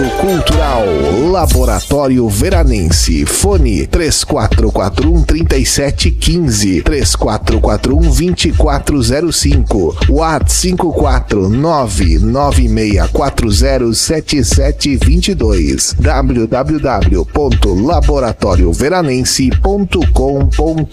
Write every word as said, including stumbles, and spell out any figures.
Cultural Laboratório Veranense. Fone três quatro quatro um, três sete um cinco, três quatro quatro um, dois quatro zero cinco, WhatsApp cinco quatro nove nove seis quatro zero sete sete dois dois, w w w ponto laboratório veranense ponto com ponto br.